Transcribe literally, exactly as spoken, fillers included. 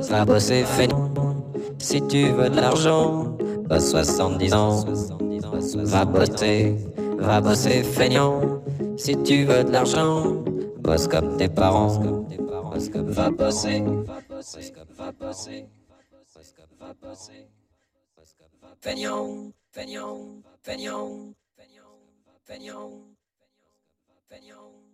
Va bosser feignant, si tu veux de l'argent, bosse soixante-dix ans. Va bosser, va bosser feignant, si tu veux de l'argent, bosse comme tes parents. Va bosser, va bosser, va bosser, va bosser. Feignant, feignant, feignant, feignant, feignant, feignant.